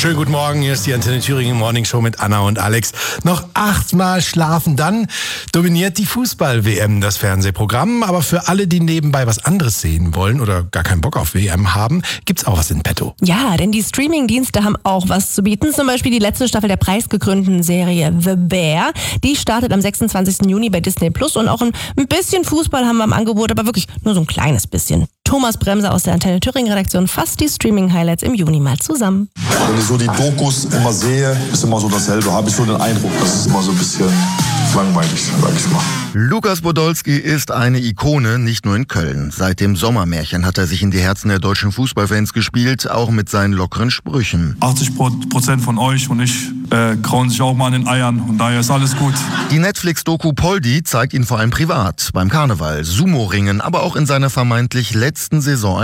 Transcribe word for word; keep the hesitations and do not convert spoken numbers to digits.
Schönen guten Morgen, hier ist die Antenne Thüringen Morning Show mit Anna und Alex. Noch achtmal schlafen, dann dominiert die Fußball-W M das Fernsehprogramm. Aber für alle, die nebenbei was anderes sehen wollen oder gar keinen Bock auf W M haben, gibt's auch was in petto. Ja, denn die Streaming-Dienste haben auch was zu bieten. Zum Beispiel die letzte Staffel der preisgekrönten Serie The Bear. Die startet am sechsundzwanzigsten Juni bei Disney Plus. Und auch ein bisschen Fußball haben wir im Angebot, aber wirklich nur so ein kleines bisschen. Thomas Bremser aus der Antenne Thüringen Redaktion fasst die Streaming-Highlights im Juni mal zusammen. Wenn ich so die Dokus immer sehe, ist immer so dasselbe. Habe ich so den Eindruck, das ist immer so ein bisschen langweilig, sag ich mal. Lukas Podolski ist eine Ikone, nicht nur in Köln. Seit dem Sommermärchen hat er sich in die Herzen der deutschen Fußballfans gespielt, auch mit seinen lockeren Sprüchen. achtzig Prozent von euch und ich äh, krauen sich auch mal an den Eiern und daher ist alles gut. Die Netflix-Doku Poldi zeigt ihn vor allem privat, beim Karneval, Sumo-Ringen, aber auch in seiner vermeintlich letzten Saison